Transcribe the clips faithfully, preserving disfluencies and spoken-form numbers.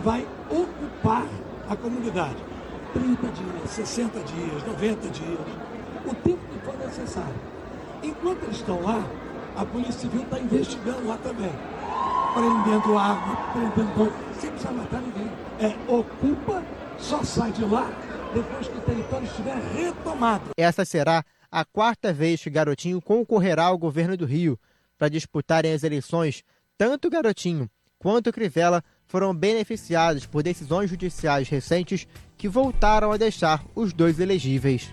vai ocupar a comunidade. trinta dias, sessenta dias, noventa dias, o tempo que for necessário. Enquanto eles estão lá, a Polícia Civil está investigando lá também. Prendendo água, prendendo bom, sem precisar matar ninguém. É, ocupa, só sai de lá depois que o território estiver retomado. Essa será a quarta vez que Garotinho concorrerá ao governo do Rio. Para disputarem as eleições, tanto Garotinho quanto Crivella foram beneficiados por decisões judiciais recentes que voltaram a deixar os dois elegíveis.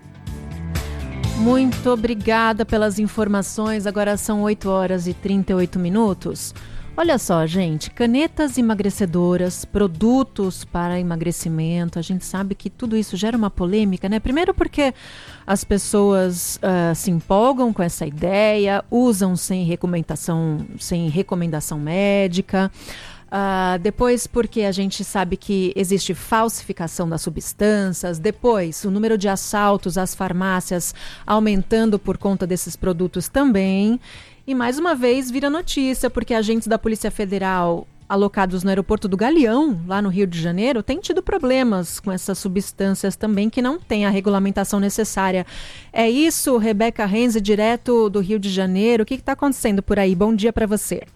Muito obrigada pelas informações. Agora são oito horas e trinta e oito minutos. Olha só, gente, canetas emagrecedoras, produtos para emagrecimento, a gente sabe que tudo isso gera uma polêmica, né? Primeiro porque as pessoas uh, se empolgam com essa ideia, usam sem recomendação, sem recomendação médica. Uh, depois porque a gente sabe que existe falsificação das substâncias. Depois, o número de assaltos às farmácias aumentando por conta desses produtos também. E mais uma vez vira notícia, porque agentes da Polícia Federal alocados no aeroporto do Galeão, lá no Rio de Janeiro, têm tido problemas com essas substâncias também que não têm a regulamentação necessária. É isso, Rebeca Renze, direto do Rio de Janeiro. O que está acontecendo por aí? Bom dia para você.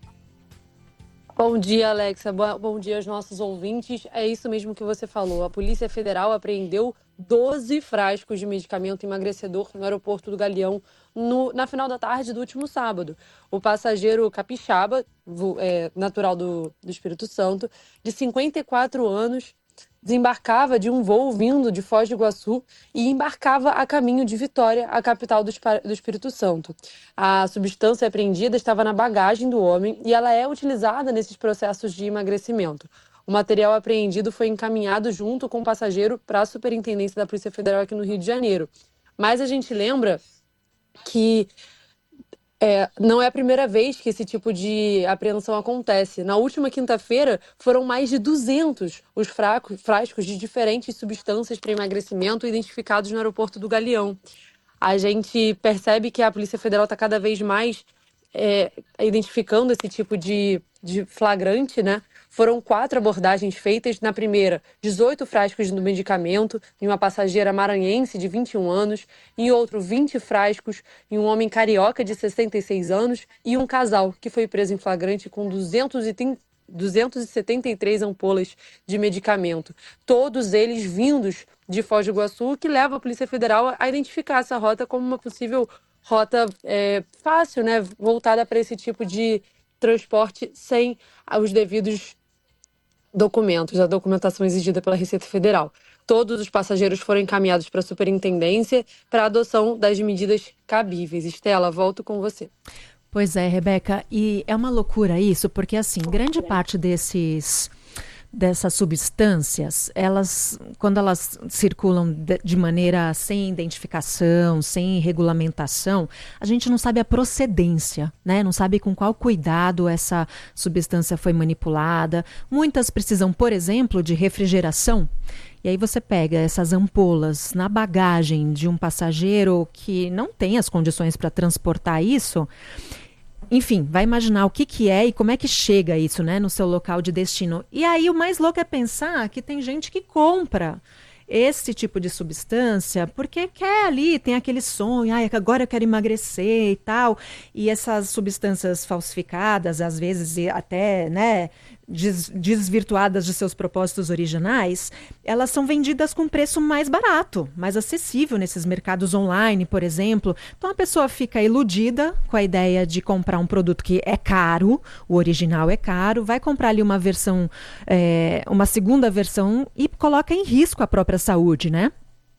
Bom dia, Alexa. Bom dia aos nossos ouvintes. É isso mesmo que você falou. A Polícia Federal apreendeu doze frascos de medicamento emagrecedor no aeroporto do Galeão no, na final da tarde do último sábado. O passageiro capixaba, é, natural do, do Espírito Santo, de cinquenta e quatro anos, desembarcava de um voo vindo de Foz do Iguaçu e embarcava a caminho de Vitória, a capital do, do Espírito Santo. A substância apreendida estava na bagagem do homem e ela é utilizada nesses processos de emagrecimento. O material apreendido foi encaminhado junto com o passageiro para a Superintendência da Polícia Federal aqui no Rio de Janeiro. Mas a gente lembra que É, não é a primeira vez que esse tipo de apreensão acontece. Na última quinta-feira, foram mais de duzentos os fracos, frascos de diferentes substâncias para emagrecimento identificados no aeroporto do Galeão. A gente percebe que a Polícia Federal está cada vez mais é, identificando esse tipo de, de flagrante, né? Foram quatro abordagens feitas. Na primeira, dezoito frascos do medicamento em uma passageira maranhense de vinte e um anos, em outro, vinte frascos em um homem carioca de sessenta e seis anos e um casal que foi preso em flagrante com duzentos e setenta e três ampolas de medicamento. Todos eles vindos de Foz do Iguaçu, que leva a Polícia Federal a identificar essa rota como uma possível rota é, fácil, né, voltada para esse tipo de transporte sem os devidos documentos, a documentação exigida pela Receita Federal. Todos os passageiros foram encaminhados para a superintendência para a adoção das medidas cabíveis. Estela, volto com você. Pois é, Rebeca, e é uma loucura isso, porque assim, grande parte desses dessas substâncias, elas, quando elas circulam de, de maneira sem identificação, sem regulamentação, a gente não sabe a procedência, né? Não sabe com qual cuidado essa substância foi manipulada. Muitas precisam, por exemplo, de refrigeração. E aí você pega essas ampolas na bagagem de um passageiro que não tem as condições para transportar isso. Enfim, vai imaginar o que, que é e como é que chega isso, né, no seu local de destino. E aí o mais louco é pensar que tem gente que compra esse tipo de substância porque quer ali, tem aquele sonho, ah, agora eu quero emagrecer e tal. E essas substâncias falsificadas, às vezes até, né, des- desvirtuadas de seus propósitos originais, elas são vendidas com preço mais barato, mais acessível nesses mercados online, por exemplo. Então a pessoa fica iludida com a ideia de comprar um produto que é caro, o original é caro, vai comprar ali uma versão, é, uma segunda versão e coloca em risco a própria saúde, né?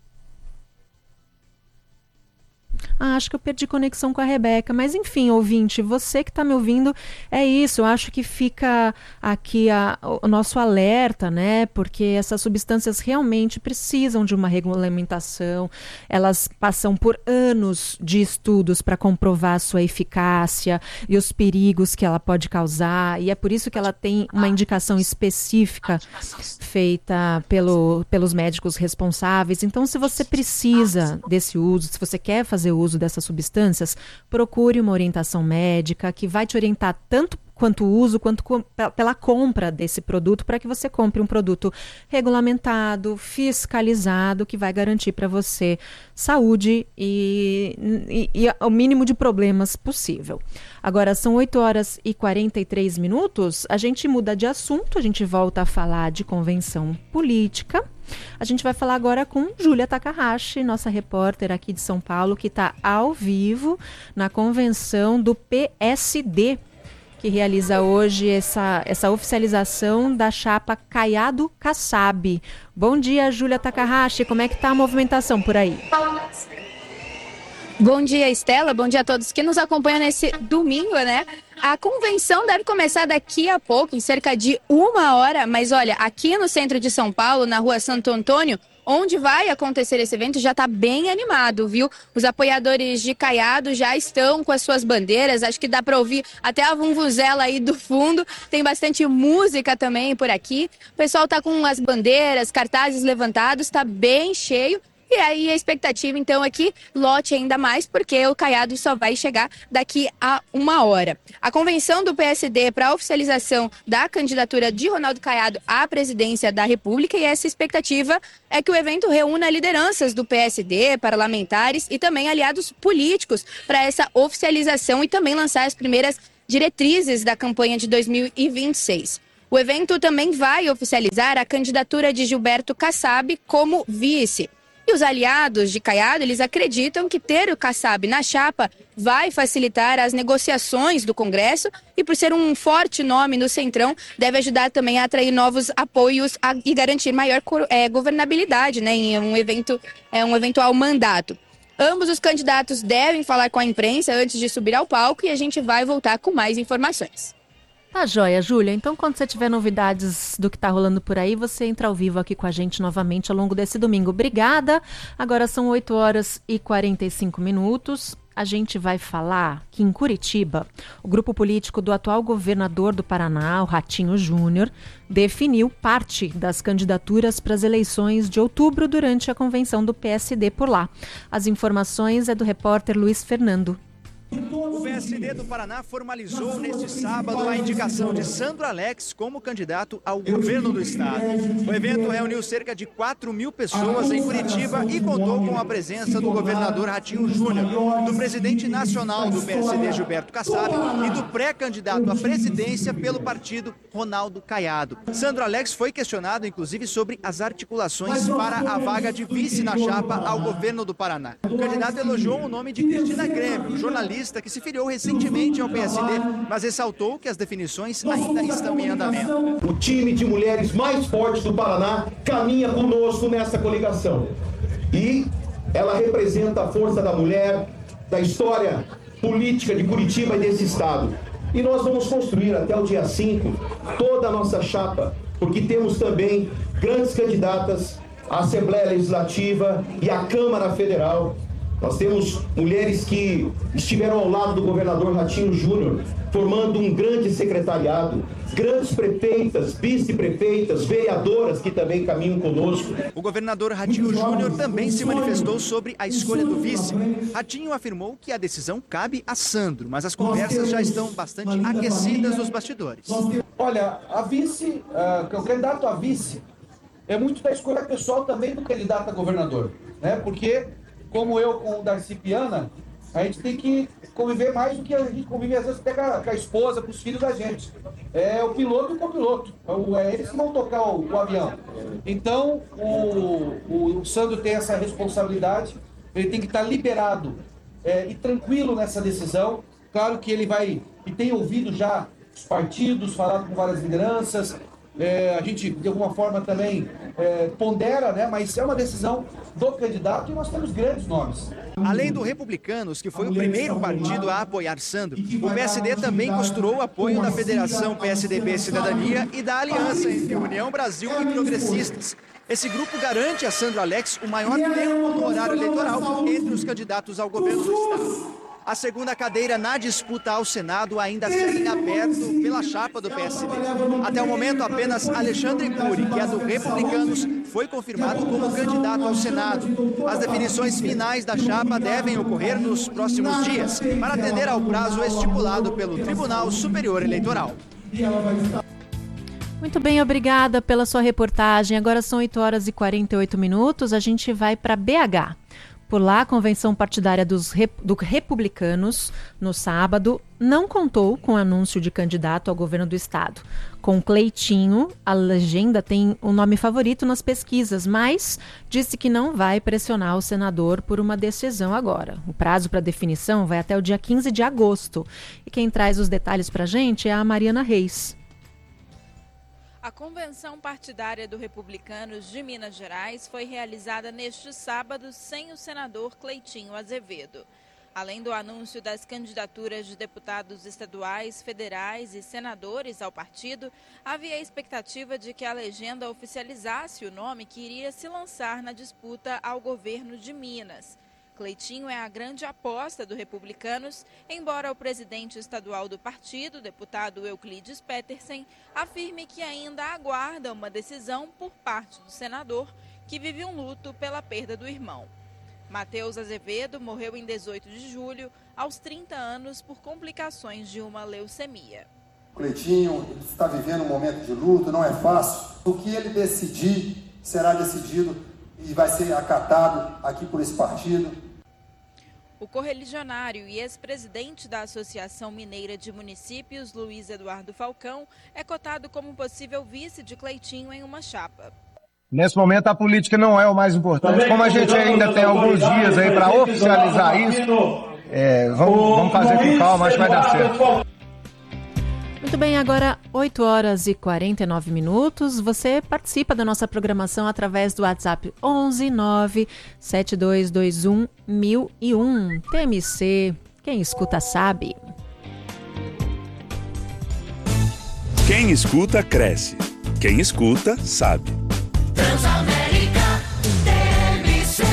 Ah, acho que eu perdi conexão com a Rebeca, mas enfim, ouvinte, você que está me ouvindo, é isso, eu acho que fica aqui a, o nosso alerta, né, porque essas substâncias realmente precisam de uma regulamentação, elas passam por anos de estudos para comprovar a sua eficácia e os perigos que ela pode causar, e é por isso que ela tem uma indicação específica feita pelo, pelos médicos responsáveis. Então, se você precisa desse uso, se você quer fazer uso dessas substâncias, procure uma orientação médica que vai te orientar tanto quanto uso, quanto com, pela compra desse produto, para que você compre um produto regulamentado, fiscalizado, que vai garantir para você saúde e, e, e o mínimo de problemas possível. Agora, são oito horas e quarenta e três minutos, a gente muda de assunto, a gente volta a falar de convenção política. A gente vai falar agora com Júlia Takahashi, nossa repórter aqui de São Paulo, que está ao vivo na convenção do P S D, que realiza hoje essa, essa oficialização da chapa Caiado-Kassab. Bom dia, Júlia Takahashi, como é que está a movimentação por aí? Bom dia, Estela. Bom dia a todos que nos acompanham nesse domingo, né? A convenção deve começar daqui a pouco, em cerca de uma hora. Mas olha, aqui no centro de São Paulo, na rua Santo Antônio, onde vai acontecer esse evento, já está bem animado, viu? Os apoiadores de Caiado já estão com as suas bandeiras. Acho que dá para ouvir até a vuvuzela aí do fundo. Tem bastante música também por aqui. O pessoal está com as bandeiras, cartazes levantados, está bem cheio. E aí a expectativa, então, é que lote ainda mais, porque o Caiado só vai chegar daqui a uma hora. A convenção do P S D para a oficialização da candidatura de Ronaldo Caiado à presidência da República, e essa expectativa é que o evento reúna lideranças do P S D, parlamentares e também aliados políticos para essa oficialização e também lançar as primeiras diretrizes da campanha de dois mil e vinte e seis. O evento também vai oficializar a candidatura de Gilberto Kassab como vice. E os aliados de Caiado, eles acreditam que ter o Kassab na chapa vai facilitar as negociações do Congresso e, por ser um forte nome no Centrão, deve ajudar também a atrair novos apoios a, e garantir maior é, governabilidade, né, em um, evento, é, um eventual mandato. Ambos os candidatos devem falar com a imprensa antes de subir ao palco e a gente vai voltar com mais informações. Tá joia, Júlia. Então, quando você tiver novidades do que tá rolando por aí, você entra ao vivo aqui com a gente novamente ao longo desse domingo. Obrigada. Agora são oito horas e quarenta e cinco minutos. A gente vai falar que em Curitiba, o grupo político do atual governador do Paraná, o Ratinho Júnior, definiu parte das candidaturas para as eleições de outubro durante a convenção do P S D por lá. As informações é do repórter Luiz Fernando. O P S D do Paraná formalizou neste sábado a indicação de Sandro Alex como candidato ao governo do estado. O evento reuniu cerca de quatro mil pessoas em Curitiba e contou com a presença do governador Ratinho Júnior, do presidente nacional do P S D, Gilberto Kassab, e do pré-candidato à presidência pelo partido, Ronaldo Caiado. Sandro Alex foi questionado, inclusive, sobre as articulações para a vaga de vice na chapa ao governo do Paraná. O candidato elogiou o nome de Cristina Grêmio, jornalista que se filiou recentemente ao P S D, mas ressaltou que as definições ainda estão em andamento. O time de mulheres mais forte do Paraná caminha conosco nessa coligação. E ela representa a força da mulher, da história política de Curitiba e desse estado. E nós vamos construir até o dia cinco toda a nossa chapa, porque temos também grandes candidatas à Assembleia Legislativa e à Câmara Federal. Nós temos mulheres que estiveram ao lado do governador Ratinho Júnior, formando um grande secretariado, grandes prefeitas, vice-prefeitas, vereadoras que também caminham conosco. O governador Ratinho Júnior também se manifestou sobre a escolha do vice. Ratinho afirmou que a decisão cabe a Sandro, mas as conversas já estão bastante aquecidas nos bastidores. Olha, a vice, uh, o candidato a vice é muito da escolha pessoal também do candidato a governador, né? Porque como eu com o Darcy Piana, a gente tem que conviver mais do que a gente convive às vezes até com a, com a esposa, com os filhos da gente. É o piloto e o copiloto. É eles que vão tocar o, o avião. Então, o, o, o Sandro tem essa responsabilidade, ele tem que estar liberado é, e tranquilo nessa decisão. Claro que ele vai, e tem ouvido já os partidos, falado com várias lideranças, é, a gente de alguma forma também é, pondera, né? Mas é uma decisão do candidato e nós temos grandes nomes. Além do Republicanos, que foi o primeiro partido a apoiar Sandro, o P S D também costurou o apoio da Federação P S D B Cidadania e da aliança entre União Brasil e Progressistas. Esse grupo garante a Sandro Alex o maior tempo no horário eleitoral entre os candidatos ao governo do estado. A segunda cadeira na disputa ao Senado ainda segue em aberto pela chapa do P S D. Até o momento, apenas Alexandre Cury, que é do Republicanos, foi confirmado como candidato ao Senado. As definições finais da chapa devem ocorrer nos próximos dias, para atender ao prazo estipulado pelo Tribunal Superior Eleitoral. Muito bem, obrigada pela sua reportagem. Agora são oito horas e quarenta e oito minutos, a gente vai para B H. Por lá, a convenção partidária dos rep- do Republicanos, no sábado, não contou com o anúncio de candidato ao governo do estado. Com Cleitinho, a legenda tem um nome favorito nas pesquisas, mas disse que não vai pressionar o senador por uma decisão agora. O prazo para definição vai até o dia quinze de agosto. E quem traz os detalhes para a gente é a Mariana Reis. A convenção partidária do Republicanos de Minas Gerais foi realizada neste sábado sem o senador Cleitinho Azevedo. Além do anúncio das candidaturas de deputados estaduais, federais e senadores ao partido, havia a expectativa de que a legenda oficializasse o nome que iria se lançar na disputa ao governo de Minas. Cleitinho é a grande aposta do Republicanos, embora o presidente estadual do partido, deputado Euclides Petersen, afirme que ainda aguarda uma decisão por parte do senador, que vive um luto pela perda do irmão. Matheus Azevedo morreu em dezoito de julho, aos trinta anos, por complicações de uma leucemia. Cleitinho está vivendo um momento de luto, não é fácil. O que ele decidir será decidido e vai ser acatado aqui por esse partido. O correligionário e ex-presidente da Associação Mineira de Municípios, Luiz Eduardo Falcão, é cotado como possível vice de Cleitinho em uma chapa. Nesse momento a política não é o mais importante. Como a gente ainda tem alguns dias aí para oficializar isso, é, vamos, vamos fazer com calma, acho que vai dar certo. Muito bem, agora oito horas e quarenta e nove minutos. Você participa da nossa programação através do WhatsApp onze nove sete dois dois um mil e um. T M C, quem escuta sabe. Quem escuta, cresce. Quem escuta, sabe. Transamérica, T M C.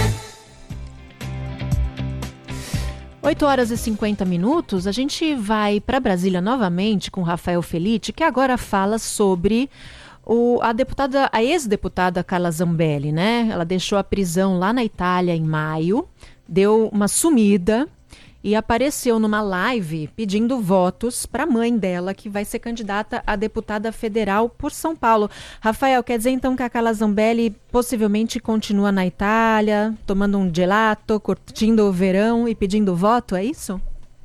oito horas e cinquenta minutos, a gente vai para Brasília novamente com Rafael Felitti, que agora fala sobre o, a deputada, a ex-deputada Carla Zambelli, né? Ela deixou a prisão lá na Itália em maio, deu uma sumida e apareceu numa live pedindo votos para a mãe dela, que vai ser candidata a deputada federal por São Paulo. Rafael, quer dizer então que a Carla Zambelli possivelmente continua na Itália, tomando um gelato, curtindo o verão e pedindo voto, é isso?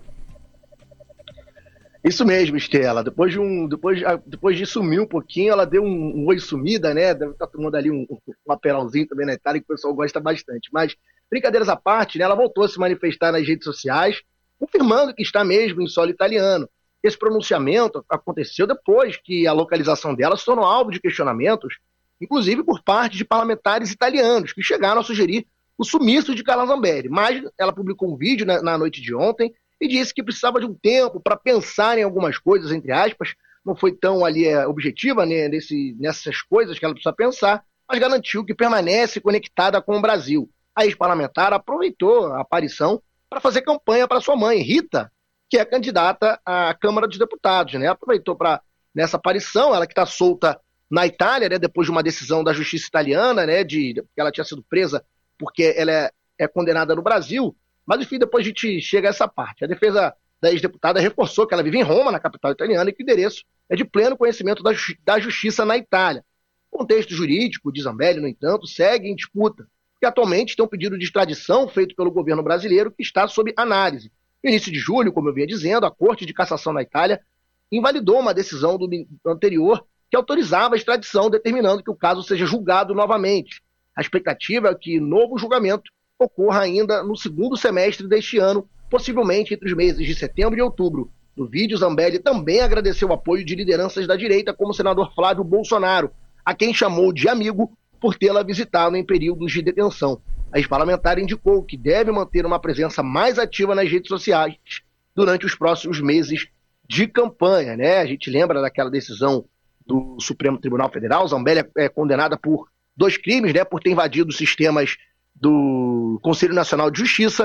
Isso mesmo, Estela. Depois de, um, depois, depois de sumir um pouquinho, ela deu um, um oi sumida, né? Deve estar tomando ali um, um aperolzinho também na Itália, que o pessoal gosta bastante. Mas, brincadeiras à parte, né? Ela voltou a se manifestar nas redes sociais, confirmando que está mesmo em solo italiano. Esse pronunciamento aconteceu depois que a localização dela se tornou alvo de questionamentos, inclusive por parte de parlamentares italianos, que chegaram a sugerir o sumiço de Carla Zambelli. Mas ela publicou um vídeo na, na noite de ontem e disse que precisava de um tempo para pensar em algumas coisas, entre aspas. Não foi tão ali é, objetiva, né, nesse, nessas coisas que ela precisa pensar, mas garantiu que permanece conectada com o Brasil. A ex-parlamentar aproveitou a aparição para fazer campanha para sua mãe, Rita, que é candidata à Câmara dos Deputados, né? Aproveitou para, nessa aparição, ela que está solta na Itália, né, depois de uma decisão da justiça italiana, né, de que ela tinha sido presa porque ela é, é condenada no Brasil. Mas, enfim, depois a gente chega a essa parte. A defesa da ex-deputada reforçou que ela vive em Roma, na capital italiana, e que o endereço é de pleno conhecimento da, justi- da justiça na Itália. O contexto jurídico de Zambelli, no entanto, segue em disputa, porque atualmente tem um pedido de extradição feito pelo governo brasileiro que está sob análise. No início de julho, como eu vinha dizendo, a Corte de Cassação na Itália invalidou uma decisão do anterior que autorizava a extradição, determinando que o caso seja julgado novamente. A expectativa é que novo julgamento ocorra ainda no segundo semestre deste ano, possivelmente entre os meses de setembro e outubro. No vídeo, Zambelli também agradeceu o apoio de lideranças da direita, como o senador Flávio Bolsonaro, a quem chamou de amigo por tê-la visitado em períodos de detenção. A ex-parlamentar indicou que deve manter uma presença mais ativa nas redes sociais durante os próximos meses de campanha, né? A gente lembra daquela decisão do Supremo Tribunal Federal. Zambelli é condenada por dois crimes, né? Por ter invadido os sistemas do Conselho Nacional de Justiça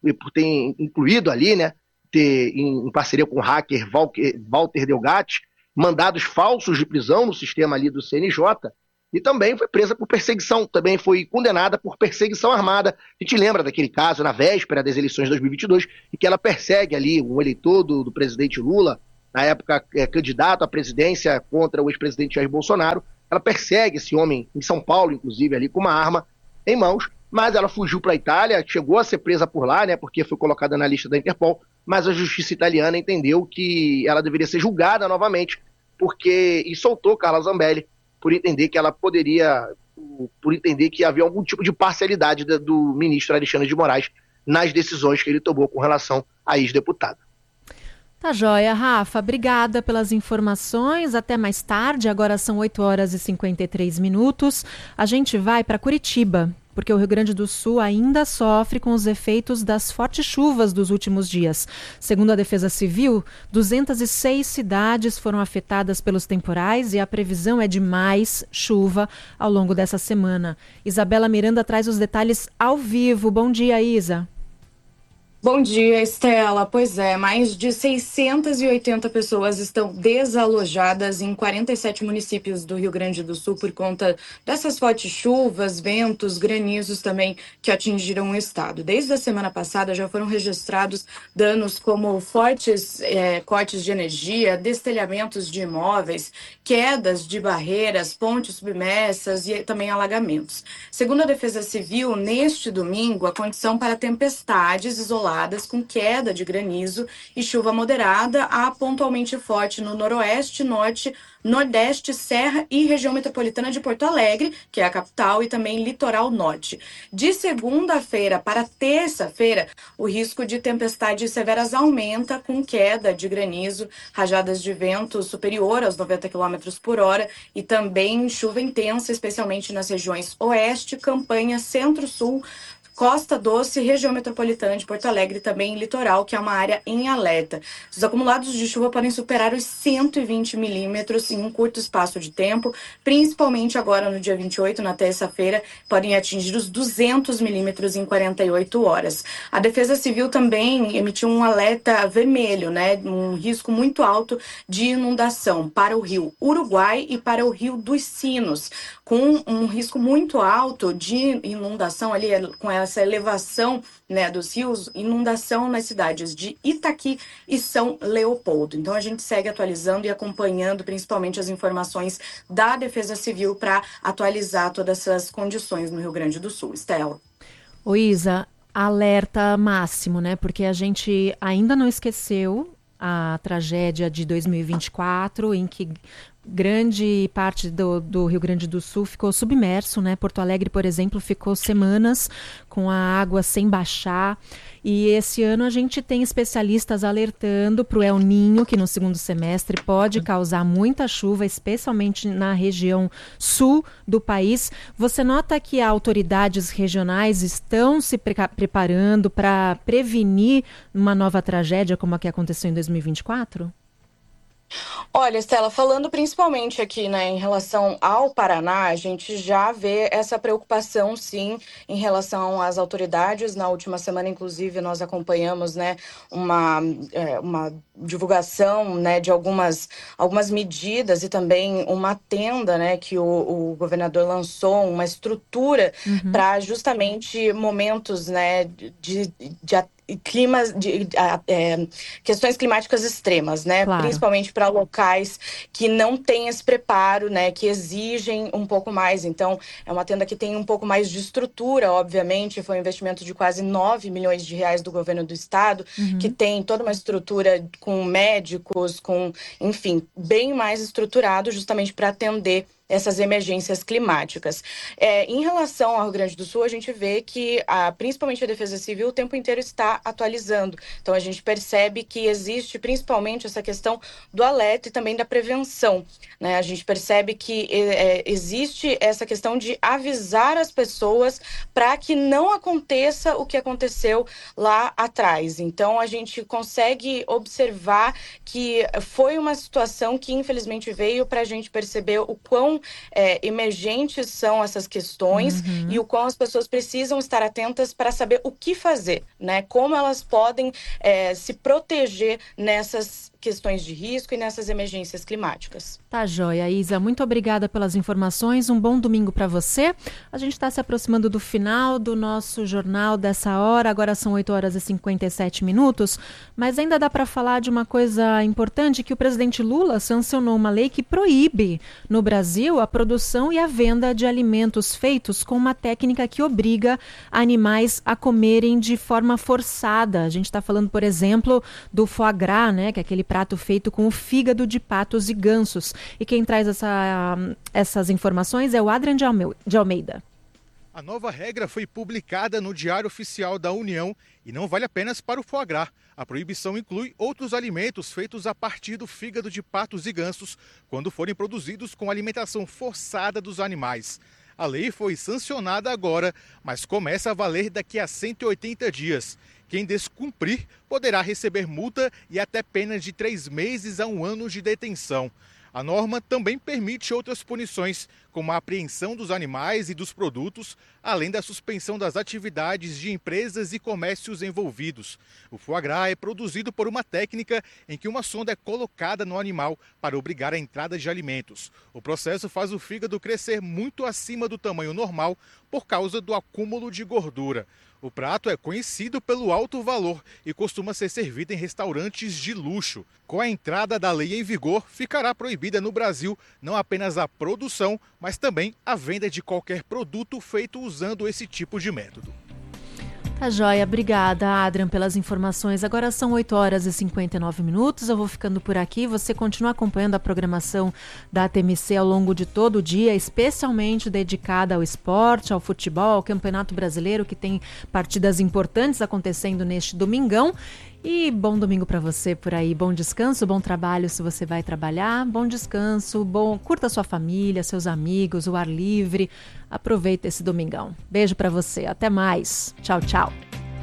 por ter incluído ali, né, ter, em, em parceria com o hacker Walter Delgatti, mandados falsos de prisão no sistema ali do C N J, e também foi presa por perseguição, também foi condenada por perseguição armada. A gente lembra daquele caso na véspera das eleições de dois mil e vinte e dois, em que ela persegue ali um eleitor do, do presidente Lula, na época é, candidato à presidência contra o ex-presidente Jair Bolsonaro. Ela persegue esse homem em São Paulo, inclusive, ali com uma arma em mãos, mas ela fugiu para a Itália, chegou a ser presa por lá, né, porque foi colocada na lista da Interpol, mas a justiça italiana entendeu que ela deveria ser julgada novamente, porque e soltou Carla Zambelli, por entender que ela poderia, por entender que havia algum tipo de parcialidade do ministro Alexandre de Moraes nas decisões que ele tomou com relação à ex-deputada. Tá joia, Rafa. Obrigada pelas informações. Até mais tarde. Agora são oito horas e cinquenta e três minutos. A gente vai para Curitiba, porque o Rio Grande do Sul ainda sofre com os efeitos das fortes chuvas dos últimos dias. Segundo a Defesa Civil, duzentas e seis cidades foram afetadas pelos temporais e a previsão é de mais chuva ao longo dessa semana. Isabela Miranda traz os detalhes ao vivo. Bom dia, Isa. Bom dia, Estela. Pois é, mais de seiscentas e oitenta pessoas estão desalojadas em quarenta e sete municípios do Rio Grande do Sul por conta dessas fortes chuvas, ventos, granizos também que atingiram o estado. Desde a semana passada já foram registrados danos como fortes é, cortes de energia, destelhamentos de imóveis, quedas de barreiras, pontes submersas e também alagamentos. Segundo a Defesa Civil, neste domingo, a condição para tempestades isoladas com queda de granizo e chuva moderada a pontualmente forte no noroeste, norte, nordeste, serra e região metropolitana de Porto Alegre, que é a capital, e também litoral norte. De segunda-feira para terça-feira, o risco de tempestades severas aumenta com queda de granizo, rajadas de vento superior aos noventa quilômetros por hora e também chuva intensa, especialmente nas regiões oeste, campanha, centro-sul, Costa Doce, região metropolitana de Porto Alegre, também litoral, que é uma área em alerta. Os acumulados de chuva podem superar os cento e vinte milímetros em um curto espaço de tempo, principalmente agora no dia vinte e oito, na terça-feira, podem atingir os duzentos milímetros em quarenta e oito horas. A Defesa Civil também emitiu um alerta vermelho, né, um risco muito alto de inundação para o rio Uruguai e para o rio dos Sinos, com um risco muito alto de inundação ali, com essa elevação, né, dos rios, inundação nas cidades de Itaqui e São Leopoldo. Então a gente segue atualizando e acompanhando principalmente as informações da Defesa Civil para atualizar todas essas condições no Rio Grande do Sul. Estela. Ô Isa, alerta máximo, né? Porque a gente ainda não esqueceu a tragédia de dois mil e vinte e quatro, em que grande parte do, do Rio Grande do Sul ficou submerso, né? Porto Alegre, por exemplo, ficou semanas com a água sem baixar. E esse ano a gente tem especialistas alertando para o El Niño, que no segundo semestre pode causar muita chuva, especialmente na região sul do país. Você nota que autoridades regionais estão se pre- preparando para prevenir uma nova tragédia como a que aconteceu em dois mil e vinte e quatro? Olha, Estela, falando principalmente aqui, né, em relação ao Paraná, a gente já vê essa preocupação, sim, em relação às autoridades. Na última semana, inclusive, nós acompanhamos, né, uma, é, uma divulgação, né, de algumas, algumas medidas e também uma tenda, né, que o, o governador lançou, uma estrutura uhum. para justamente momentos, né, de, de climas, de, de é, questões climáticas extremas, né? Claro. Principalmente para locais que não têm esse preparo, né? Que exigem um pouco mais. Então, é uma tenda que tem um pouco mais de estrutura, obviamente. Foi um investimento de quase nove milhões de reais do governo do estado, uhum. que tem toda uma estrutura com médicos, com, enfim, bem mais estruturado justamente para atender essas emergências climáticas. É, em relação ao Rio Grande do Sul, a gente vê que, a, principalmente a Defesa Civil, o tempo inteiro está atualizando. Então, a gente percebe que existe principalmente essa questão do alerta e também da prevenção, né? A gente percebe que é, existe essa questão de avisar as pessoas para que não aconteça o que aconteceu lá atrás. Então, a gente consegue observar que foi uma situação que, infelizmente, veio para a gente perceber o quão é, emergentes são essas questões uhum. e o qual as pessoas precisam estar atentas para saber o que fazer, né? Como elas podem é, se proteger nessas questões de risco e nessas emergências climáticas. Tá joia, Isa. Muito obrigada pelas informações. Um bom domingo para você. A gente está se aproximando do final do nosso jornal dessa hora. Agora são oito horas e cinquenta e sete minutos, mas ainda dá para falar de uma coisa importante, que o presidente Lula sancionou uma lei que proíbe no Brasil a produção e a venda de alimentos feitos com uma técnica que obriga animais a comerem de forma forçada. A gente está falando, por exemplo, do foie gras, né, que é aquele prato feito com o fígado de patos e gansos. E quem traz essa, essas informações é o Adrian de Almeida. A nova regra foi publicada no Diário Oficial da União e não vale apenas para o foie gras. A proibição inclui outros alimentos feitos a partir do fígado de patos e gansos, quando forem produzidos com alimentação forçada dos animais. A lei foi sancionada agora, mas começa a valer daqui a cento e oitenta dias. Quem descumprir poderá receber multa e até pena de três meses a um ano de detenção. A norma também permite outras punições, como a apreensão dos animais e dos produtos, além da suspensão das atividades de empresas e comércios envolvidos. O foie gras é produzido por uma técnica em que uma sonda é colocada no animal para obrigar a entrada de alimentos. O processo faz o fígado crescer muito acima do tamanho normal por causa do acúmulo de gordura. O prato é conhecido pelo alto valor e costuma ser servido em restaurantes de luxo. Com a entrada da lei em vigor, ficará proibida no Brasil não apenas a produção, mas também a venda de qualquer produto feito usando esse tipo de método. Tá joia, obrigada, Adrian, pelas informações. Agora são oito horas e cinquenta e nove minutos, eu vou ficando por aqui. Você continua acompanhando a programação da T M C ao longo de todo o dia, especialmente dedicada ao esporte, ao futebol, ao Campeonato Brasileiro, que tem partidas importantes acontecendo neste domingão. E bom domingo para você por aí, bom descanso, bom trabalho se você vai trabalhar, bom descanso, bom, curta sua família, seus amigos, o ar livre, aproveita esse domingão. Beijo para você, até mais, tchau, tchau.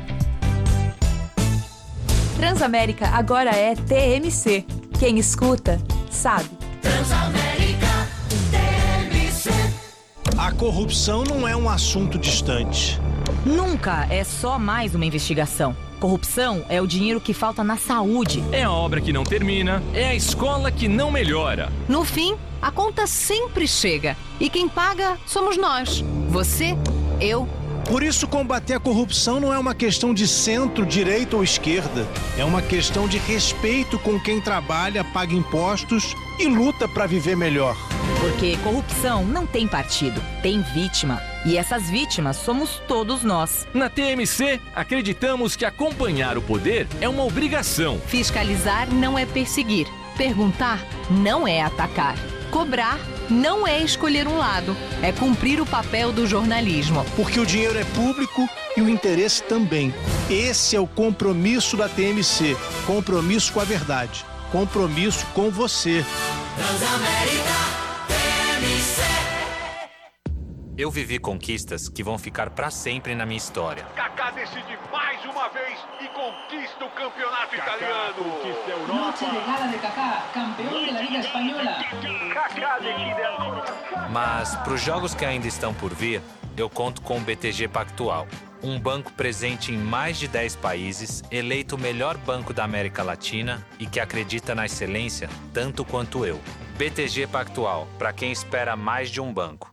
Transamérica agora é T M C, quem escuta sabe. Transamérica T M C. A corrupção não é um assunto distante. Nunca é só mais uma investigação. Corrupção é o dinheiro que falta na saúde. É a obra que não termina, é a escola que não melhora. No fim, a conta sempre chega. E quem paga somos nós. Você, eu. Por isso, combater a corrupção não é uma questão de centro, direita ou esquerda. É uma questão de respeito com quem trabalha, paga impostos e luta para viver melhor. Porque corrupção não tem partido, tem vítima. E essas vítimas somos todos nós. Na T M C, acreditamos que acompanhar o poder é uma obrigação. Fiscalizar não é perseguir. Perguntar não é atacar. Cobrar não é escolher um lado. É cumprir o papel do jornalismo. Porque o dinheiro é público e o interesse também. Esse é o compromisso da T M C. Compromisso com a verdade. Compromisso com você. Transamérica T M C. Eu vivi conquistas que vão ficar para sempre na minha história. Kaká decide mais uma vez e conquista o campeonato Kaká italiano. Conquista a Europa. Noche de gala de Kaká, campeão da Liga Espanhola. Kaká decide a... Mas para os jogos que ainda estão por vir, eu conto com o B T G Pactual. Um banco presente em mais de dez países, eleito o melhor banco da América Latina e que acredita na excelência tanto quanto eu. B T G Pactual, para quem espera mais de um banco.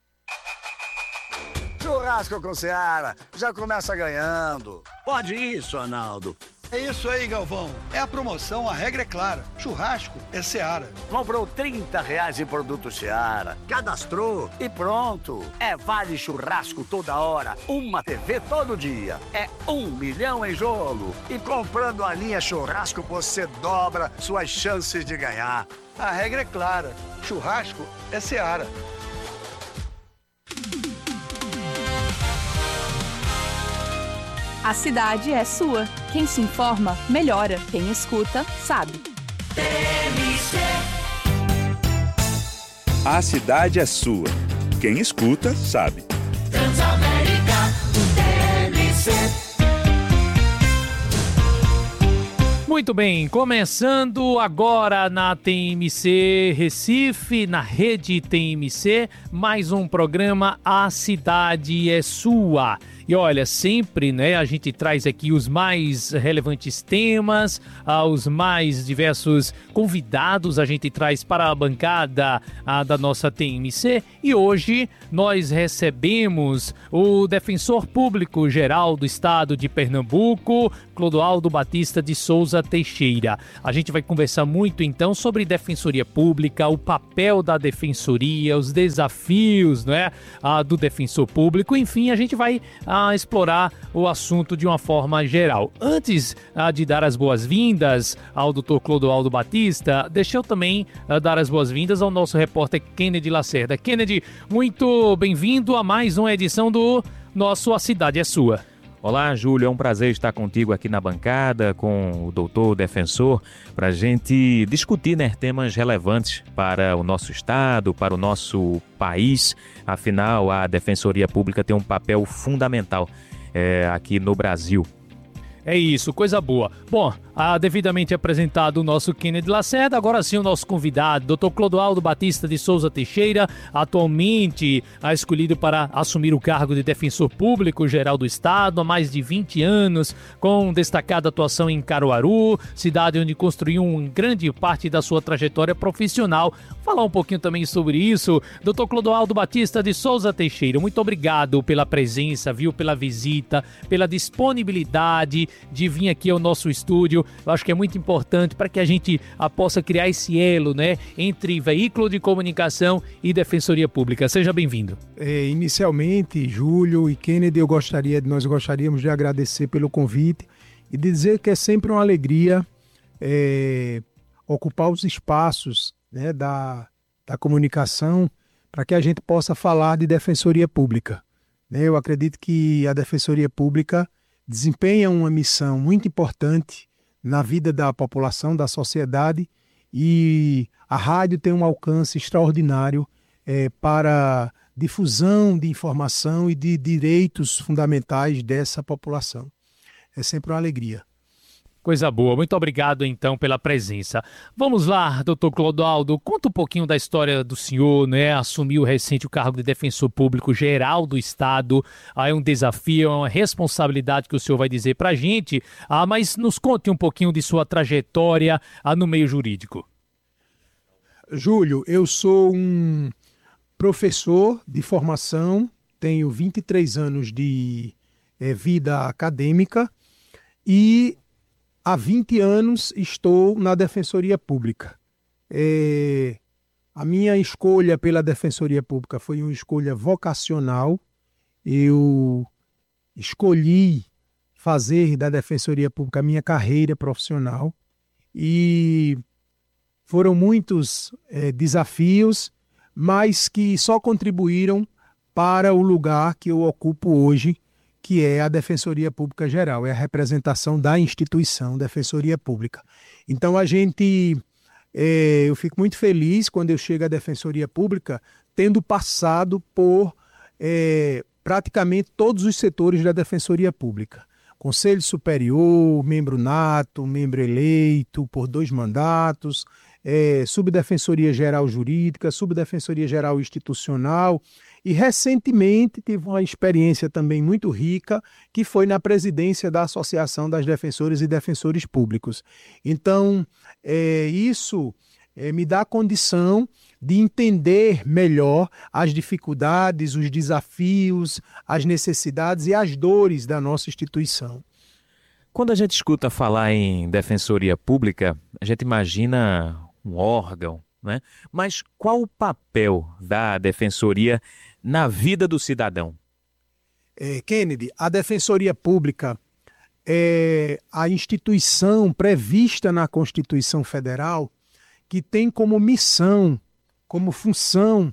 Churrasco com Seara, já começa ganhando. Pode isso, Arnaldo. É isso aí, Galvão. É a promoção, a regra é clara. Churrasco é Seara. Comprou trinta reais em produto Seara, cadastrou e pronto. É vale churrasco toda hora, uma T V todo dia. É um milhão em jogo. E comprando a linha churrasco, você dobra suas chances de ganhar. A regra é clara. Churrasco é Seara. A cidade é sua. Quem se informa, melhora. Quem escuta, sabe. T M C. A cidade é sua. Quem escuta, sabe. Transamérica T M C. Muito bem, começando agora na T M C Recife, na rede T M C, mais um programa A Cidade é Sua. E olha, sempre, né, a gente traz aqui os mais relevantes temas, ah, os mais diversos convidados a gente traz para a bancada ah, da nossa T M C. E hoje nós recebemos o Defensor Público Geral do Estado de Pernambuco, Clodoaldo Batista de Souza Teixeira. A gente vai conversar muito então sobre Defensoria Pública, o papel da Defensoria, os desafios, né, ah, do Defensor Público. Enfim, a gente vai a explorar o assunto de uma forma geral. Antes uh, de dar as boas-vindas ao doutor Clodoaldo Batista, deixa eu também uh, dar as boas-vindas ao nosso repórter Kennedy Lacerda. Kennedy, muito bem-vindo a mais uma edição do nosso A Cidade é Sua. Olá, Júlio, é um prazer estar contigo aqui na bancada com o doutor Defensor para a gente discutir, né, temas relevantes para o nosso estado, para o nosso país. Afinal, a Defensoria Pública tem um papel fundamental é, aqui no Brasil. É isso, coisa boa. Bom, ah, devidamente apresentado o nosso Kennedy Lacerda, agora sim o nosso convidado, doutor Clodoaldo Batista de Souza Teixeira, atualmente ah, escolhido para assumir o cargo de Defensor Público Geral do Estado há mais de vinte anos, com destacada atuação em Caruaru, cidade onde construiu uma grande parte da sua trajetória profissional. Falar um pouquinho também sobre isso. doutor Clodoaldo Batista de Souza Teixeira, muito obrigado pela presença, viu, pela visita, pela disponibilidade de vir aqui ao nosso estúdio. Eu acho que é muito importante para que a gente a, possa criar esse elo, né, entre veículo de comunicação e Defensoria Pública. Seja bem-vindo. É, inicialmente, Júlio e Kennedy, eu gostaria, nós gostaríamos de agradecer pelo convite e dizer que é sempre uma alegria é, ocupar os espaços, né, da, da comunicação para que a gente possa falar de Defensoria Pública. Eu acredito que a Defensoria Pública desempenha uma missão muito importante na vida da população, da sociedade, e a rádio tem um alcance extraordinário é, para difusão de informação e de direitos fundamentais dessa população. É sempre uma alegria. Coisa boa, muito obrigado então pela presença. Vamos lá, doutor Clodoaldo, conta um pouquinho da história do senhor, né? Assumiu recente o cargo de Defensor Público Geral do Estado. Ah, é um desafio, é uma responsabilidade que o senhor vai dizer pra gente, ah, mas nos conte um pouquinho de sua trajetória ah, no meio jurídico. Júlio, eu sou um professor de formação, tenho vinte e três anos de é, vida acadêmica e há vinte anos estou na Defensoria Pública. É, a minha escolha pela Defensoria Pública foi uma escolha vocacional. Eu escolhi fazer da Defensoria Pública a minha carreira profissional e foram muitos é, desafios, mas que só contribuíram para o lugar que eu ocupo hoje, que é a Defensoria Pública Geral, é a representação da instituição Defensoria Pública. Então a gente, é, eu fico muito feliz quando eu chego à Defensoria Pública, tendo passado por é, praticamente todos os setores da Defensoria Pública. Conselho Superior, membro nato, membro eleito por dois mandatos, é, Subdefensoria Geral Jurídica, Subdefensoria Geral Institucional. E recentemente tive uma experiência também muito rica, que foi na presidência da Associação das Defensoras e Defensores Públicos. Então, é, isso é, me dá a condição de entender melhor as dificuldades, os desafios, as necessidades e as dores da nossa instituição. Quando a gente escuta falar em Defensoria Pública, a gente imagina um órgão, né? Mas qual o papel da Defensoria na vida do cidadão? É, Kennedy, a Defensoria Pública é a instituição prevista na Constituição Federal que tem como missão, como função,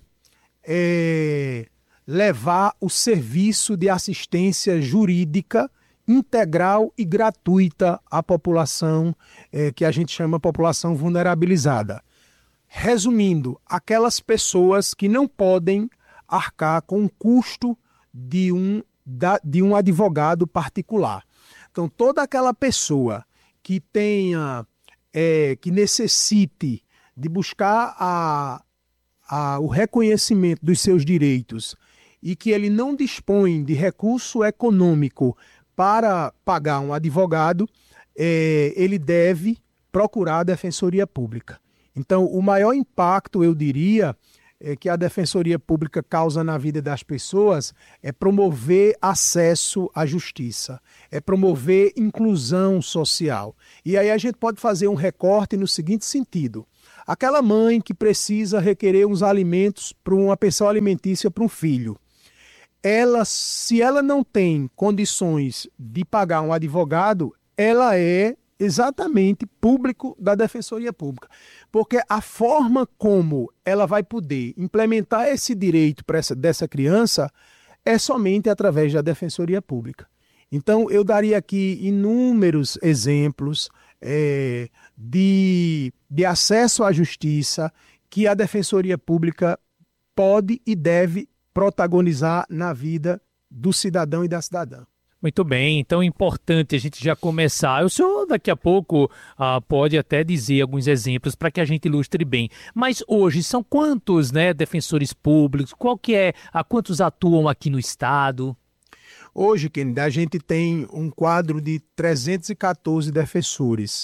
é, levar o serviço de assistência jurídica integral e gratuita à população é, que a gente chama população vulnerabilizada. Resumindo, aquelas pessoas que não podem arcar com o custo de um, da, de um advogado particular. Então, toda aquela pessoa que tenha, é, que necessite de buscar a, a, o reconhecimento dos seus direitos e que ele não dispõe de recurso econômico para pagar um advogado, é, ele deve procurar a Defensoria Pública. Então, o maior impacto, eu diria, é que a Defensoria Pública causa na vida das pessoas é promover acesso à justiça, é promover inclusão social. E aí a gente pode fazer um recorte no seguinte sentido. Aquela mãe que precisa requerer uns alimentos para uma pensão alimentícia para um filho. Ela, se ela não tem condições de pagar um advogado, ela é exatamente público da Defensoria Pública. Porque a forma como ela vai poder implementar esse direito para essa, dessa criança é somente através da Defensoria Pública. Então, eu daria aqui inúmeros exemplos é, de, de acesso à justiça que a Defensoria Pública pode e deve protagonizar na vida do cidadão e da cidadã. Muito bem, então é importante a gente já começar. O senhor daqui a pouco ah, pode até dizer alguns exemplos para que a gente ilustre bem. Mas hoje são quantos, né, defensores públicos? Qual que é, a quantos atuam aqui no estado? Hoje, Kennedy, a gente tem um quadro de trezentos e quatorze defensores.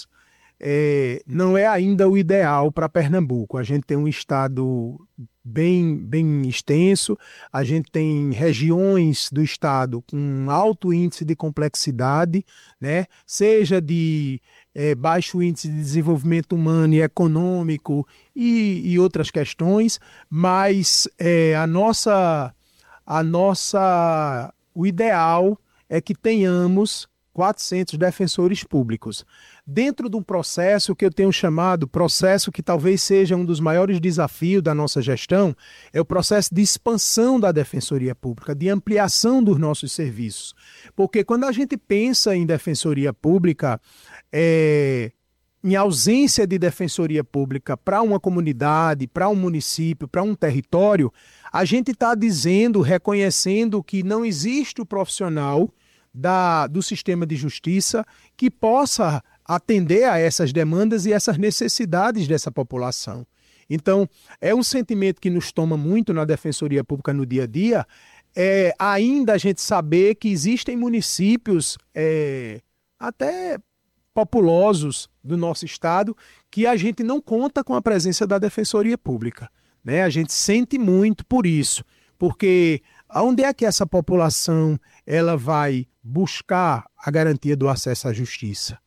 É, não é ainda o ideal para Pernambuco. A gente tem um estado bem, bem extenso, a gente tem regiões do estado com alto índice de complexidade, né? Seja de é, baixo índice de desenvolvimento humano e econômico e, e outras questões, mas é, a nossa, a nossa, o ideal é que tenhamos quatrocentos defensores públicos. Dentro de um processo que eu tenho chamado, processo que talvez seja um dos maiores desafios da nossa gestão, é o processo de expansão da Defensoria Pública, de ampliação dos nossos serviços. Porque quando a gente pensa em Defensoria Pública, é, em ausência de Defensoria Pública para uma comunidade, para um município, para um território, a gente está dizendo, reconhecendo que não existe o profissional da, do sistema de justiça que possa atender a essas demandas e essas necessidades dessa população. Então, é um sentimento que nos toma muito na Defensoria Pública no dia a dia, é, ainda a gente saber que existem municípios é, até populosos do nosso estado que a gente não conta com a presença da Defensoria Pública, né? A gente sente muito por isso, porque onde é que essa população ela vai buscar a garantia do acesso à justiça?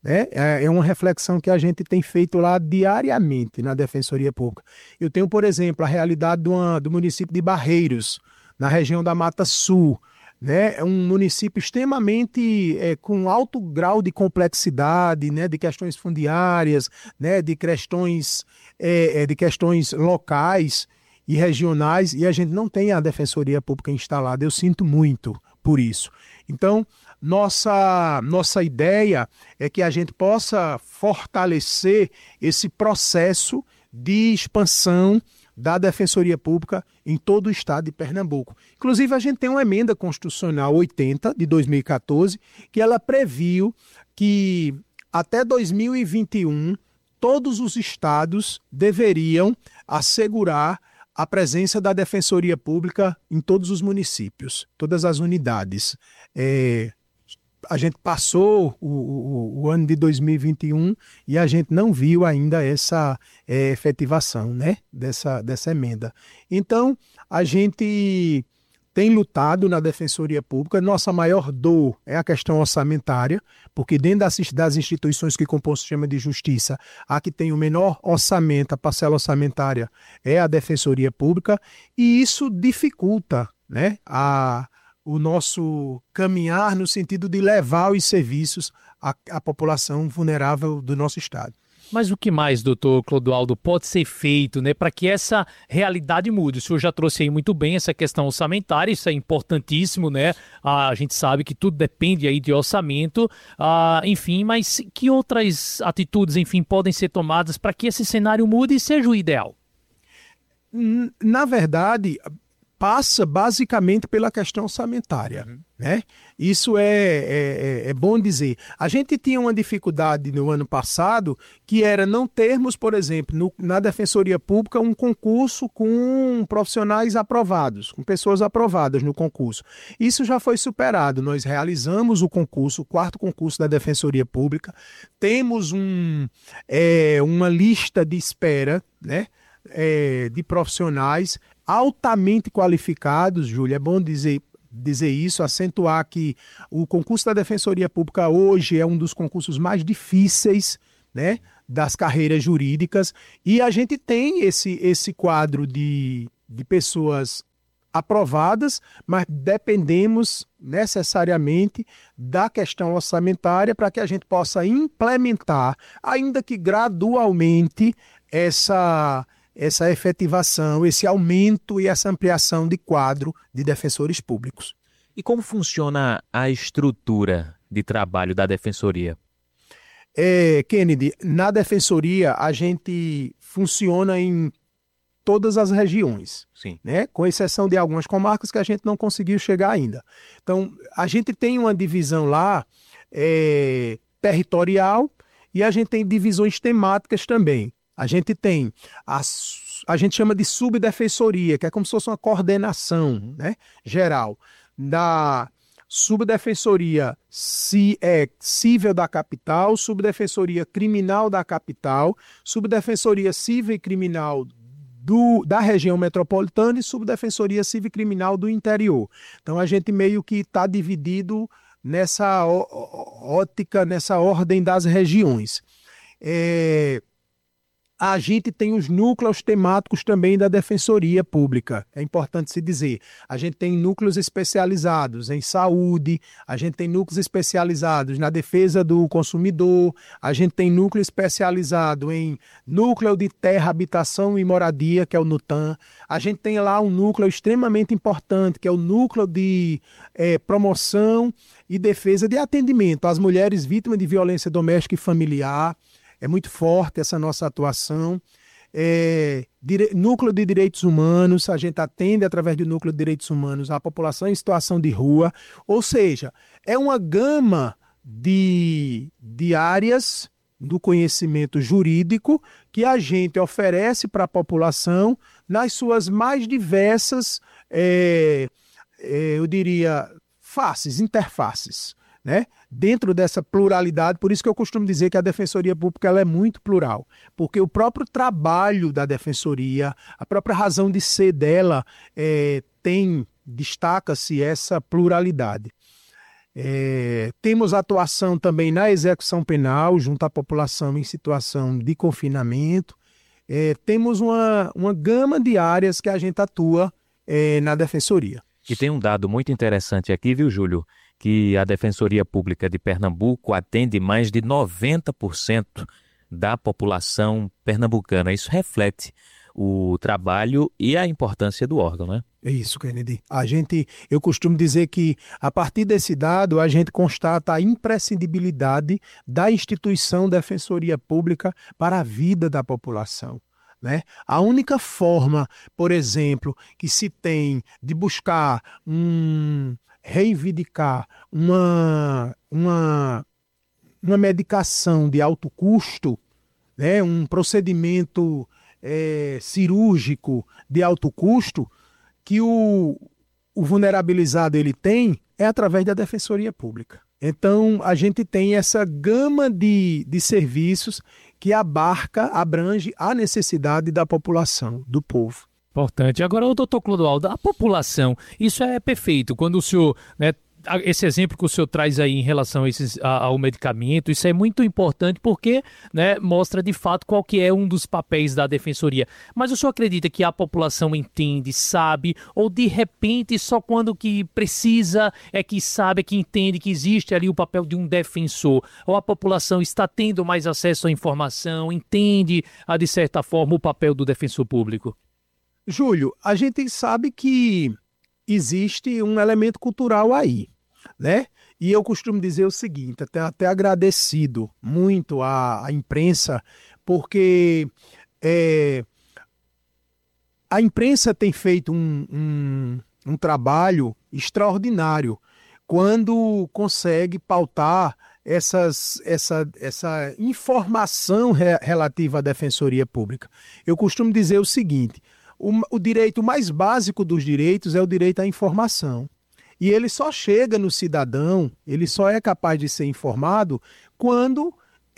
É uma reflexão que a gente tem feito lá diariamente na Defensoria Pública. Eu tenho, por exemplo, a realidade do, uma, do município de Barreiros, na região da Mata Sul. Né? É um município extremamente é, com alto grau de complexidade, né? De questões fundiárias, né? de, questões, é, de questões locais e regionais, e a gente não tem a Defensoria Pública instalada. Eu sinto muito por isso. Então, Nossa, nossa ideia é que a gente possa fortalecer esse processo de expansão da Defensoria Pública em todo o estado de Pernambuco. Inclusive, a gente tem uma emenda constitucional oitenta de dois mil e quatorze, que ela previu que até dois mil e vinte e um todos os estados deveriam assegurar a presença da Defensoria Pública em todos os municípios, todas as unidades. É, a gente passou o, o, o ano de dois mil e vinte e um e a gente não viu ainda essa é, efetivação, né, dessa, dessa emenda. Então, a gente tem lutado na Defensoria Pública. Nossa maior dor é a questão orçamentária, porque dentro das, das instituições que compõem o sistema de justiça, a que tem o menor orçamento, a parcela orçamentária, é a Defensoria Pública, e isso dificulta, né, a o nosso caminhar no sentido de levar os serviços à, à população vulnerável do nosso estado. Mas o que mais, doutor Clodoaldo, pode ser feito, né, para que essa realidade mude? O senhor já trouxe aí muito bem essa questão orçamentária, isso é importantíssimo, né? A gente sabe que tudo depende aí de orçamento, ah, enfim, mas que outras atitudes, enfim, podem ser tomadas para que esse cenário mude e seja o ideal? Na verdade, passa basicamente pela questão orçamentária. Uhum. Né? Isso é, é, é bom dizer. A gente tinha uma dificuldade no ano passado, que era não termos, por exemplo, no, na Defensoria Pública, um concurso com profissionais aprovados, com pessoas aprovadas no concurso. Isso já foi superado. Nós realizamos o concurso, o quarto concurso da Defensoria Pública, temos um, é, uma lista de espera, né, é, de profissionais altamente qualificados, Júlia, é bom dizer dizer isso, acentuar que o concurso da Defensoria Pública hoje é um dos concursos mais difíceis, né, das carreiras jurídicas, e a gente tem esse, esse quadro de, de pessoas aprovadas, mas dependemos necessariamente da questão orçamentária para que a gente possa implementar, ainda que gradualmente, essa essa efetivação, esse aumento e essa ampliação de quadro de defensores públicos. E como funciona a estrutura de trabalho da Defensoria? É, Kennedy, na Defensoria a gente funciona em todas as regiões, Sim. Né? Com exceção de algumas comarcas que a gente não conseguiu chegar ainda. Então, a gente tem uma divisão lá é, territorial e a gente tem divisões temáticas também. A gente tem, a, a gente chama de subdefensoria, que é como se fosse uma coordenação, né, geral, da subdefensoria ci, é, civil da capital, subdefensoria criminal da capital, subdefensoria civil e criminal do, da região metropolitana e subdefensoria civil e criminal do interior. Então a gente meio que está dividido nessa ó, ótica, nessa ordem das regiões. É... A gente tem os núcleos temáticos também da Defensoria Pública, é importante se dizer. A gente tem núcleos especializados em saúde, a gente tem núcleos especializados na defesa do consumidor, a gente tem núcleo especializado em núcleo de terra, habitação e moradia, que é o NUTAM. A gente tem lá um núcleo extremamente importante, que é o núcleo de é, promoção e defesa de atendimento às mulheres vítimas de violência doméstica e familiar. É muito forte essa nossa atuação. É, dire... Núcleo de Direitos Humanos, a gente atende através do Núcleo de Direitos Humanos a população em situação de rua. Ou seja, é uma gama de, de áreas do conhecimento jurídico que a gente oferece para a população nas suas mais diversas, é, é, eu diria, faces, interfaces. Né? Dentro dessa pluralidade, por isso que eu costumo dizer que a Defensoria Pública ela é muito plural, porque o próprio trabalho da Defensoria, a própria razão de ser dela, é, tem, destaca-se essa pluralidade. É, temos atuação também na execução penal, junto à população em situação de confinamento. É, temos uma, uma gama de áreas que a gente atua é, na Defensoria. E tem um dado muito interessante aqui, viu, Júlio? Que a Defensoria Pública de Pernambuco atende mais de noventa por cento da população pernambucana. Isso reflete o trabalho e a importância do órgão, né? É isso, Kennedy. A gente, eu costumo dizer que, a partir desse dado, a gente constata a imprescindibilidade da instituição Defensoria Pública para a vida da população. Né? A única forma, por exemplo, que se tem de buscar um... reivindicar uma, uma, uma medicação de alto custo, né, um procedimento é, cirúrgico de alto custo, que o, o vulnerabilizado ele tem, é através da Defensoria Pública. Então, a gente tem essa gama de, de serviços que abarca, abrange a necessidade da população, do povo. Importante. Agora, o doutor Clodoaldo, a população, isso é perfeito. Quando o senhor, né, esse exemplo que o senhor traz aí em relação a esses, a, ao medicamento, isso é muito importante porque, né, mostra de fato qual que é um dos papéis da Defensoria. Mas o senhor acredita que a população entende, sabe, ou de repente só quando que precisa é que sabe, é que entende que existe ali o papel de um defensor? Ou a população está tendo mais acesso à informação, entende, de certa forma, o papel do defensor público? Júlio, a gente sabe que existe um elemento cultural aí, né? E eu costumo dizer o seguinte, até, até agradecido muito à, à imprensa, porque é, a imprensa tem feito um, um, um trabalho extraordinário quando consegue pautar essas, essa, essa informação re, relativa à Defensoria Pública. Eu costumo dizer o seguinte, o, o direito mais básico dos direitos é o direito à informação. E ele só chega no cidadão, ele só é capaz de ser informado quando,